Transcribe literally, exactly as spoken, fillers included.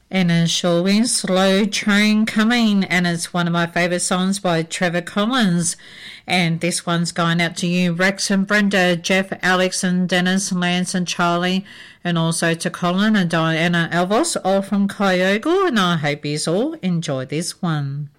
And it sure is Slow Train Coming, and it's one of my favourite songs by Trevor Collins. And this one's going out to you, Rex and Brenda, Jeff, Alex and Dennis, Lance and Charlie, and also to Colin and Diana Alvos, all from Kyogo, and I hope you all enjoy this one.